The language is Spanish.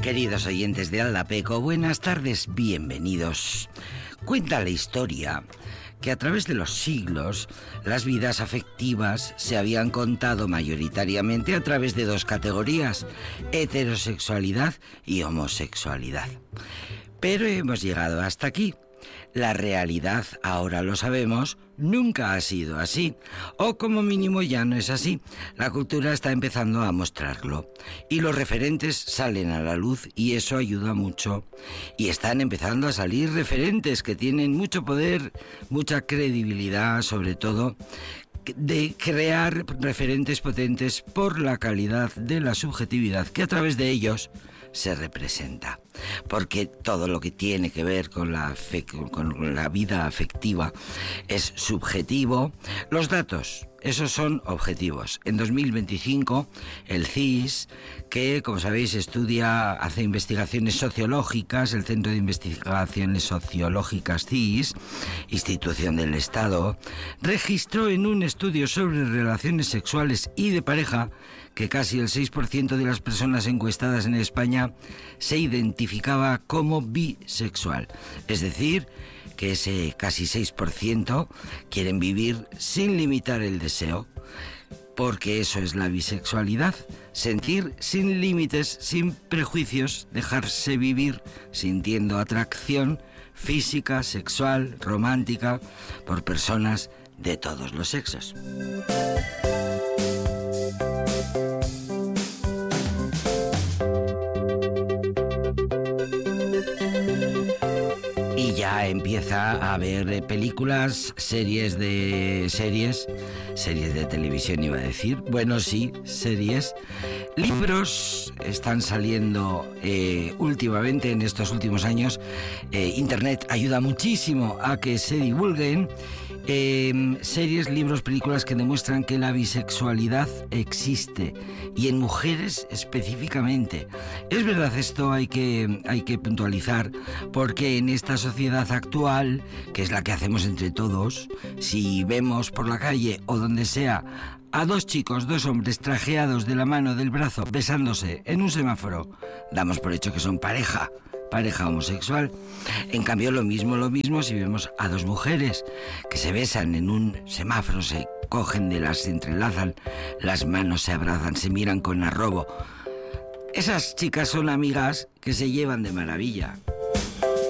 Queridos oyentes de Aldapeco, buenas tardes, bienvenidos. Cuenta la historia que a través de los siglos las vidas afectivas se habían contado mayoritariamente a través de dos categorías, heterosexualidad y homosexualidad. Pero hemos llegado hasta aquí. La realidad, ahora lo sabemos, nunca ha sido así, o como mínimo ya no es así. La cultura está empezando a mostrarlo, y los referentes salen a la luz y eso ayuda mucho. Y están empezando a salir referentes que tienen mucho poder, mucha credibilidad, sobre todo, de crear referentes potentes por la calidad de la subjetividad que a través de ellos se representa. Porque todo lo que tiene que ver con la vida afectiva es subjetivo. Los datos, esos son objetivos. En 2025, el CIS, que como sabéis hace investigaciones sociológicas, el Centro de Investigaciones Sociológicas CIS, institución del Estado, registró en un estudio sobre relaciones sexuales y de pareja que casi el 6% de las personas encuestadas en España se identificaba como bisexual. Es decir, que ese casi 6% quieren vivir sin limitar el deseo, porque eso es la bisexualidad, sentir sin límites, sin prejuicios, dejarse vivir sintiendo atracción física, sexual, romántica por personas de todos los sexos. Y ya empieza a haber películas, series de televisión iba a decir, bueno sí, series, libros están saliendo últimamente, en estos últimos años. Internet ayuda muchísimo a que se divulguen series, libros, películas que demuestran que la bisexualidad existe y en mujeres específicamente. Es verdad, esto hay que puntualizar, porque en esta sociedad actual, que es la que hacemos entre todos, si vemos por la calle o donde sea a dos chicos, dos hombres trajeados de la mano del brazo, besándose en un semáforo, damos por hecho que son pareja homosexual. En cambio, lo mismo si vemos a dos mujeres que se besan en un semáforo, se cogen se entrelazan las manos, se abrazan, se miran con arrobo. Esas chicas son amigas que se llevan de maravilla.